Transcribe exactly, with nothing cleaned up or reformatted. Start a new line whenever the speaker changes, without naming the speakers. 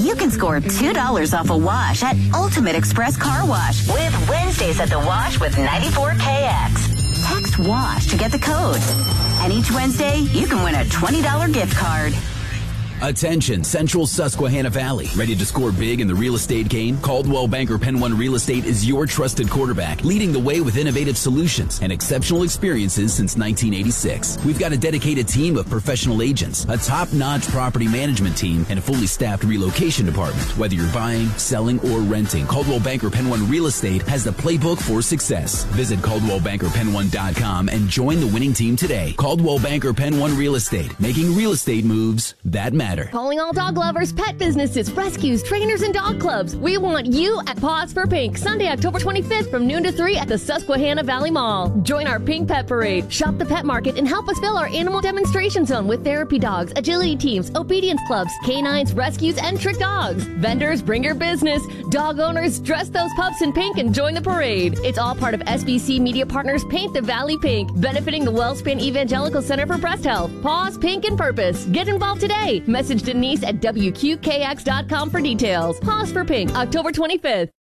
you can score two dollars off a wash at Ultimate Express Car Wash with Wednesdays at the Wash with ninety-four K X. Text WASH to get the code. And each Wednesday, you can win a twenty dollars gift card.
Attention, Central Susquehanna Valley. Ready to score big in the real estate game? Coldwell Banker Penn One Real Estate is your trusted quarterback, leading the way with innovative solutions and exceptional experiences since nineteen eighty-six. We've got a dedicated team of professional agents, a top-notch property management team, and a fully staffed relocation department. Whether you're buying, selling, or renting, Coldwell Banker Penn One Real Estate has the playbook for success. Visit Coldwell Banker Penn One dot com and join the winning team today. Coldwell Banker Penn One Real Estate, making real estate moves that matter.
Calling all dog lovers, pet businesses, rescues, trainers, and dog clubs. We want you at Paws for Pink, Sunday, October twenty-fifth from noon to three at the Susquehanna Valley Mall. Join our Pink Pet Parade, shop the pet market, and help us fill our animal demonstration zone with therapy dogs, agility teams, obedience clubs, canines, rescues, and trick dogs. Vendors, bring your business. Dog owners, dress those pups in pink and join the parade. It's all part of S B C Media Partners Paint the Valley Pink, benefiting the Wellspan Evangelical Center for Breast Health. Paws, Pink, and Purpose. Get involved today. Message Denise at W Q K X dot com for details. Paws for Pink, October twenty-fifth.